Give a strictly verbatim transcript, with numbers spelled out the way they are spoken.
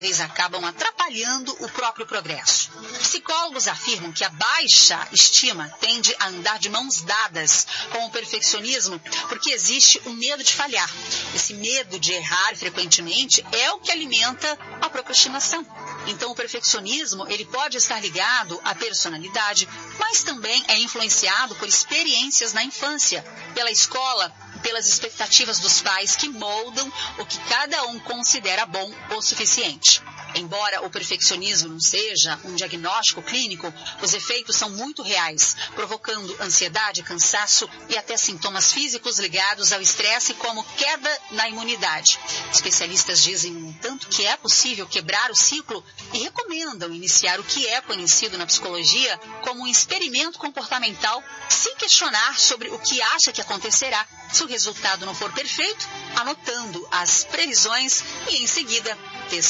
acabam atrapalhando o próprio progresso. Psicólogos afirmam que a baixa estima tende a andar de mãos dadas com o perfeccionismo porque existe o medo de falhar. Esse medo de errar frequentemente é o que alimenta a procrastinação. Então, o perfeccionismo ele pode estar ligado à personalidade, mas também é influenciado por experiências na infância, pela escola, pelas expectativas dos pais que moldam o que cada um considera bom ou suficiente. Embora o perfeccionismo não seja um diagnóstico clínico, os efeitos são muito reais, provocando ansiedade, cansaço e até sintomas físicos ligados ao estresse, como queda na imunidade. Especialistas dizem, no entanto, que é possível quebrar o ciclo e recomendam iniciar o que é conhecido na psicologia como um experimento comportamental, sem questionar sobre o que acha que acontecerá se o resultado não for perfeito, anotando as previsões e, em seguida, testar.